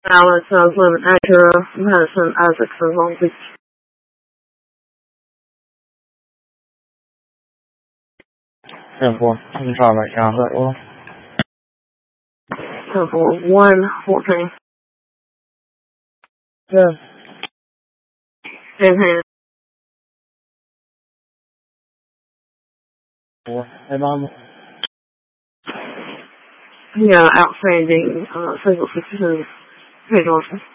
Alex has an Acura Madison Isaacs in Long Beach. 10-4. I'm trying to make contact with him. 10-4, 1-14. Yeah. In hand. 4. Hey, Mama. Yeah, outstanding, single 62. Hey, Dorothy.